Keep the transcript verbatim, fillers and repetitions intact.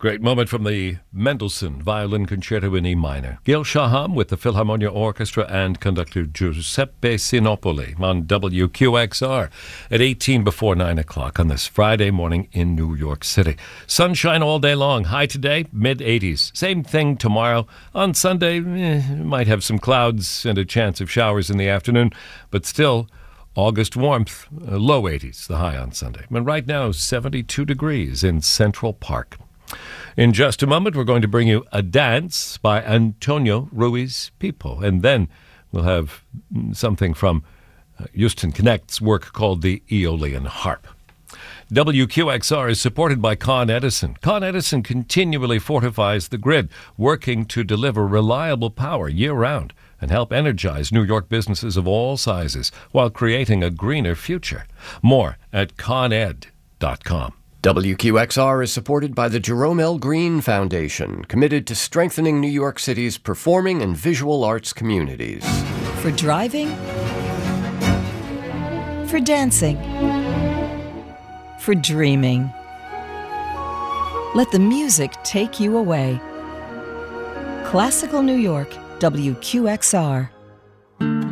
Great moment from the Mendelssohn Violin Concerto in E minor. Gil Shaham with the Philharmonia Orchestra and conductor Giuseppe Sinopoli on W Q X R at eighteen before nine o'clock on this Friday morning in New York City. Sunshine all day long. High today, mid eighties. Same thing tomorrow. On Sunday, eh, might have some clouds and a chance of showers in the afternoon, but still August warmth, uh, low eighties, the high on Sunday. And right now, seventy-two degrees in Central Park. In just a moment, we're going to bring you a dance by Antonio Ruiz Pipo, and then we'll have something from uh, Houston Connect's work called the Aeolian Harp. W Q X R is supported by Con Edison. Con Edison continually fortifies the grid, working to deliver reliable power year-round and help energize New York businesses of all sizes while creating a greener future. More at con ed dot com. W Q X R is supported by the Jerome L. Green Foundation, committed to strengthening New York City's performing and visual arts communities. For driving, for dancing, for dreaming. Let the music take you away. Classical New York, W Q X R.